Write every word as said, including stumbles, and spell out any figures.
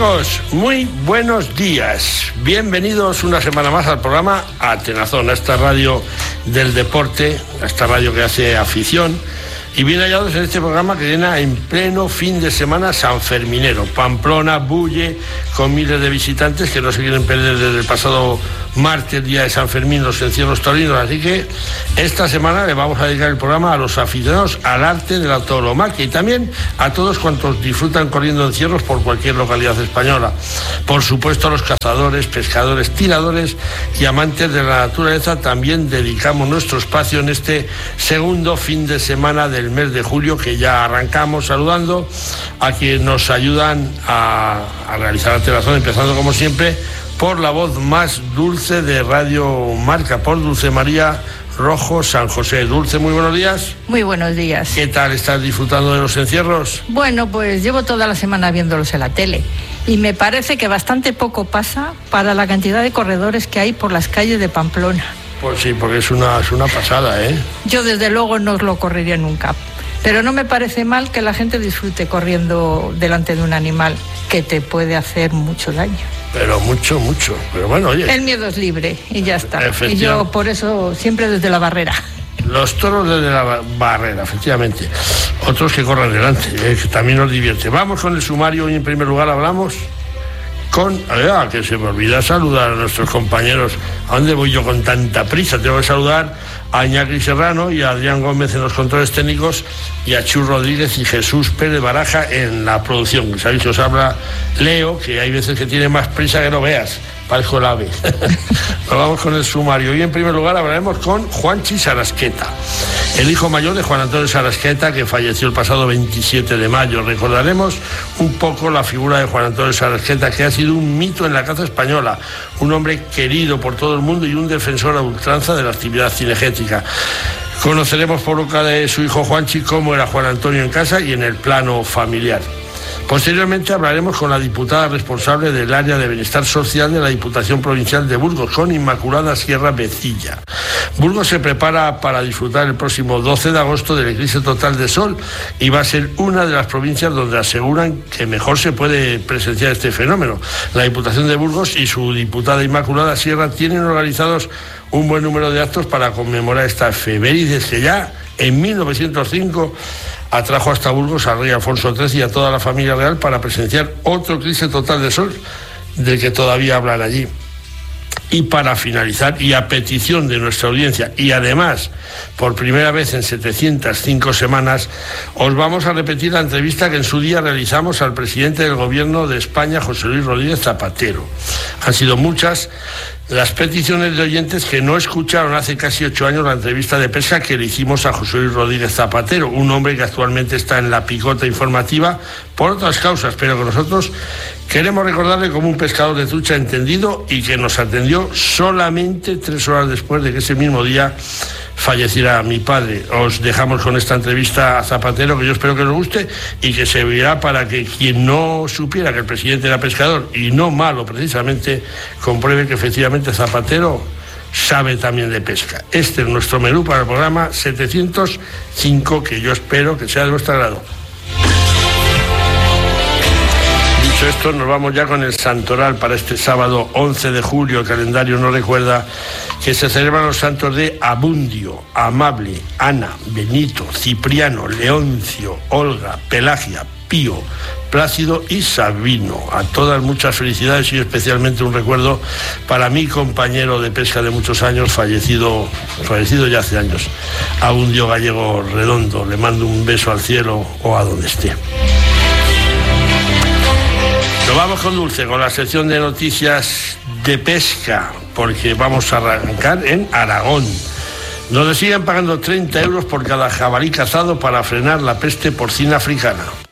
Amigos, muy buenos días. Bienvenidos una semana más al programa Atenazón, a esta radio del deporte, a esta radio que hace afición. Y bien hallados en este programa que llena en pleno fin de semana sanferminero. Pamplona bulle con miles de visitantes que no se quieren perder desde el pasado martes, día de San Fermín, los encierros taurinos. Así que esta semana le vamos a dedicar el programa a los aficionados al arte de la tauromaquia y también a todos cuantos disfrutan corriendo encierros por cualquier localidad española. Por supuesto a los cazadores, pescadores, tiradores y amantes de la naturaleza también dedicamos nuestro espacio en este segundo fin de semana del mes de julio, que ya arrancamos saludando a quienes nos ayudan a, a realizar la Atenazón, empezando como siempre por la voz más dulce de Radio Marca, por Dulce María Rojo San José. Dulce, muy buenos días. Muy buenos días. ¿Qué tal estás disfrutando de los encierros? Bueno, pues llevo toda la semana viéndolos en la tele y me parece que bastante poco pasa para la cantidad de corredores que hay por las calles de Pamplona. Pues sí, porque es una, es una pasada, ¿eh? Yo desde luego no os lo correría nunca, pero no me parece mal que la gente disfrute corriendo delante de un animal que te puede hacer mucho daño. Pero mucho, mucho. Pero bueno, oye. El miedo es libre y ya está. Y yo por eso siempre desde la barrera. Los toros desde la barrera, efectivamente. Otros que corran delante, eh, que también nos divierte. Vamos con el sumario y en primer lugar hablamos con... Ah, que se me olvida saludar a nuestros compañeros. ¿A dónde voy yo con tanta prisa? Tengo que saludar a Iñaki Serrano y a Adrián Gómez en los controles técnicos y a Chu Rodríguez y Jesús Pérez Baraja en la producción. Sabéis, os habla Leo, que hay veces que tiene más prisa que no veas. Parezco el ave. Nos vamos con el sumario. Y en primer lugar hablaremos con Juanchi Sarasqueta, el hijo mayor de Juan Antonio Sarasqueta, que falleció el pasado veintisiete de mayo. Recordaremos un poco la figura de Juan Antonio Sarasqueta, que ha sido un mito en la caza española, un hombre querido por todo el mundo y un defensor a ultranza de la actividad cinegética. Conoceremos por boca de su hijo Juanchi cómo era Juan Antonio en casa y en el plano familiar. Posteriormente hablaremos con la diputada responsable del área de bienestar social de la Diputación Provincial de Burgos, con Inmaculada Sierra Becilla. Burgos se prepara para disfrutar el próximo doce de agosto del eclipse total de sol y va a ser una de las provincias donde aseguran que mejor se puede presenciar este fenómeno. La Diputación de Burgos y su diputada Inmaculada Sierra tienen organizados un buen número de actos para conmemorar esta efemérides que ya en mil novecientos cinco atrajo hasta Burgos al rey Alfonso trece y a toda la familia real para presenciar otro eclipse total de sol del que todavía hablan allí. Y para finalizar, y a petición de nuestra audiencia, y además por primera vez en setecientas cinco semanas, os vamos a repetir la entrevista que en su día realizamos al presidente del Gobierno de España, José Luis Rodríguez Zapatero. Han sido muchas las peticiones de oyentes que no escucharon hace casi ocho años la entrevista de pesca que le hicimos a José Luis Rodríguez Zapatero, un hombre que actualmente está en la picota informativa por otras causas, pero que nosotros queremos recordarle como un pescador de trucha entendido y que nos atendió solamente tres horas después de que ese mismo día falleciera mi padre. Os dejamos con esta entrevista a Zapatero, que yo espero que os guste y que servirá para que quien no supiera que el presidente era pescador, y no malo precisamente, compruebe que efectivamente Zapatero sabe también de pesca. Este es nuestro menú para el programa setecientos cinco, que yo espero que sea de vuestro agrado. Dicho esto, nos vamos ya con el santoral para este sábado once de julio. El calendario nos recuerda que se celebran los santos de Abundio, Amable, Ana, Benito, Cipriano, Leoncio, Olga, Pelagia, Pío, Plácido y Sabino. A todas muchas felicidades y especialmente un recuerdo para mi compañero de pesca de muchos años, fallecido, fallecido ya hace años, Abundio Gallego Redondo. Le mando un beso al cielo o a donde esté. Nos vamos con Dulce, con la sección de noticias de pesca, porque vamos a arrancar en Aragón, donde siguen pagando treinta euros por cada jabalí cazado para frenar la peste porcina africana.